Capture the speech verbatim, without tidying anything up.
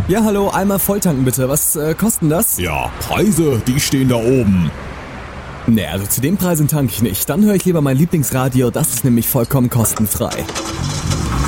Ja, hallo, einmal volltanken bitte. Was äh, kostet das? Ja, Preise, die stehen da oben. Ne, also zu den Preisen tanke ich nicht. Dann höre ich lieber mein Lieblingsradio, das ist nämlich vollkommen kostenfrei.